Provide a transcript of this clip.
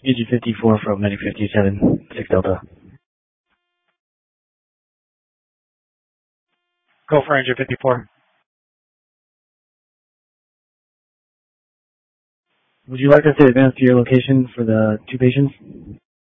Agent 54 from Medic 57, 6 Delta. Go for Agent 54. Would you like us to advance to your location for the 2 patients?